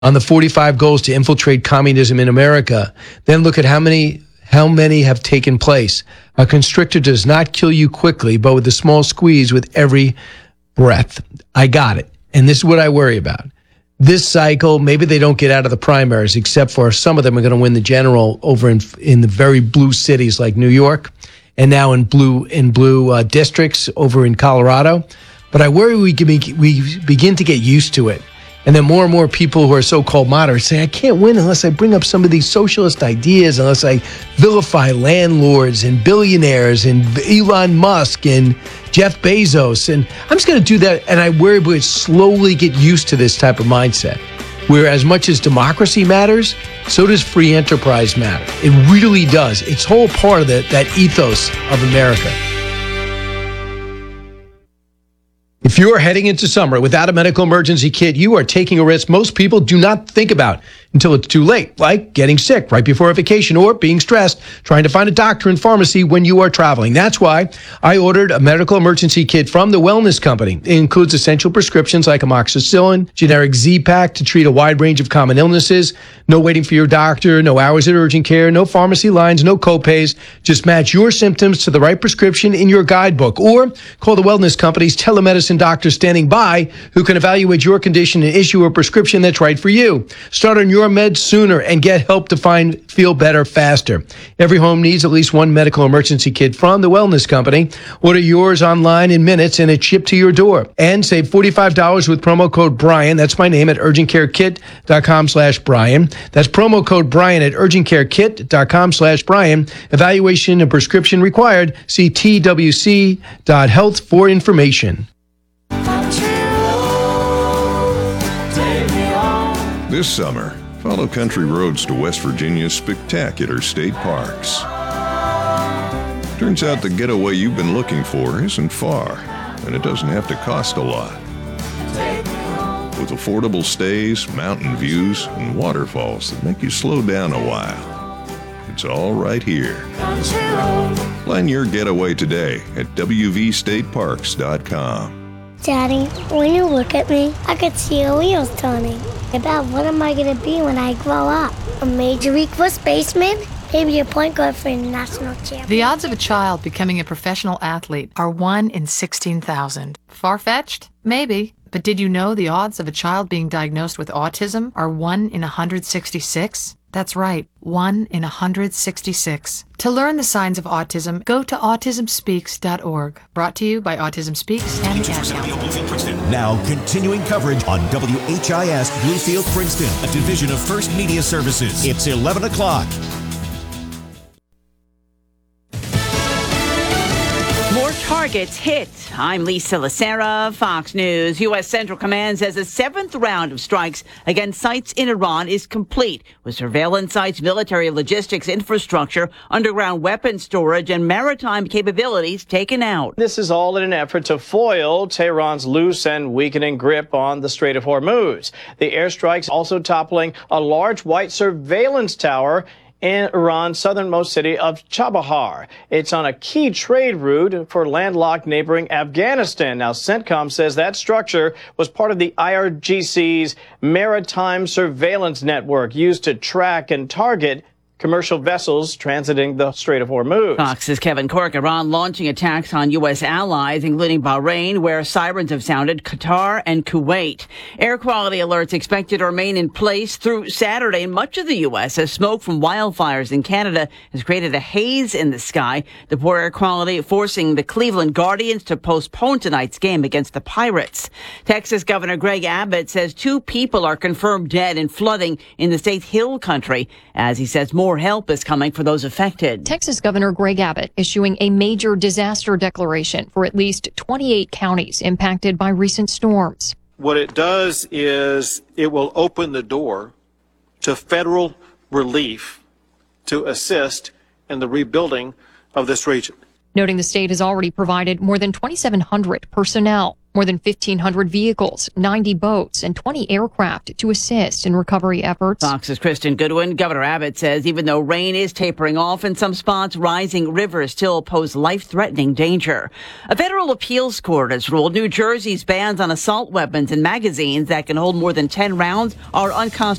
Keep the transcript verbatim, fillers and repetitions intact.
on the forty-five goals to infiltrate communism in America. Then look at how many how many have taken place. A constrictor does not kill you quickly, but with a small squeeze with every breath. I got it. And this is what I worry about. This cycle, maybe they don't get out of the primaries, except for some of them are going to win the general over in in the very blue cities like New York, and now in blue in blue uh, districts over in Colorado. But I worry we can be, we begin to get used to it. And then more and more people who are so-called moderates say, I can't win unless I bring up some of these socialist ideas, unless I vilify landlords and billionaires and Elon Musk and Jeff Bezos. And I'm just going to do that. And I worry we slowly get used to this type of mindset, where as much as democracy matters, so does free enterprise matter. It really does. It's whole part of the, that ethos of America. If you are heading into summer without a medical emergency kit, you are taking a risk most people do not think about until it's too late, like getting sick right before a vacation or being stressed trying to find a doctor and pharmacy when you are traveling. That's why I ordered a medical emergency kit from the Wellness Company. It includes essential prescriptions like amoxicillin, generic Z-Pak to treat a wide range of common illnesses. No waiting for your doctor, no hours at urgent care, no pharmacy lines, no copays. Just match your symptoms to the right prescription in your guidebook, or call the Wellness Company's telemedicine doctor standing by who can evaluate your condition and issue a prescription that's right for you. Start on your meds sooner and get help to find feel better faster. Every home needs at least one medical emergency kit from the Wellness Company. Order yours online in minutes and it's shipped to your door. And save forty-five dollars with promo code Brian. That's my name at urgentcarekit.com slash Brian. That's promo code Brian at urgentcarekit.com slash Brian. Evaluation and prescription required. See T W C dot health for information. This summer, follow country roads to West Virginia's spectacular state parks. Turns out the getaway you've been looking for isn't far, and it doesn't have to cost a lot. With affordable stays, mountain views, and waterfalls that make you slow down a while. It's all right here. Plan your getaway today at W V state parks dot com. Daddy, when you look at me, I could see your wheels turning. About what am I going to be when I grow up? A major league first baseman? Maybe a point guard for a national champion. The odds of a child becoming a professional athlete are one in sixteen thousand. Far-fetched? Maybe. But did you know the odds of a child being diagnosed with autism are one in one hundred sixty-six? That's right, one in one hundred sixty-six. To learn the signs of autism, go to autism speaks dot org. Brought to you by Autism Speaks and the Ad Council. Now, continuing coverage on W H I S Bluefield, Princeton, a division of First Media Services. It's eleven o'clock. More targets hit. I'm Lisa Lacera, Fox News. U S. Central Command says a seventh round of strikes against sites in Iran is complete, with surveillance sites, military logistics infrastructure, underground weapons storage, and maritime capabilities taken out. This is all in an effort to foil Tehran's loose and weakening grip on the Strait of Hormuz. The airstrikes also toppling a large white surveillance tower in Iran's southernmost city of Chabahar. It's on a key trade route for landlocked neighboring Afghanistan. Now, CENTCOM says that structure was part of the I R G C's maritime surveillance network used to track and target commercial vessels transiting the Strait of Hormuz. Fox's Kevin Corke. Iran launching attacks on U S allies, including Bahrain, where sirens have sounded, Qatar, and Kuwait. Air quality alerts expected to remain in place through Saturday in much of the U S as smoke from wildfires in Canada has created a haze in the sky. The poor air quality forcing the Cleveland Guardians to postpone tonight's game against the Pirates. Texas Governor Greg Abbott says two people are confirmed dead in flooding in the state's hill country, as he says more help is coming for those affected. Texas Governor Greg Abbott issuing a major disaster declaration for at least twenty-eight counties impacted by recent storms. What it does is it will open the door to federal relief to assist in the rebuilding of this region. Noting the state has already provided more than twenty-seven hundred personnel. more than fifteen hundred vehicles, ninety boats, and twenty aircraft to assist in recovery efforts. Fox's Kristen Goodwin. Governor Abbott says even though rain is tapering off in some spots, rising rivers still pose life-threatening danger. A federal appeals court has ruled New Jersey's bans on assault weapons and magazines that can hold more than ten rounds are unconstitutional.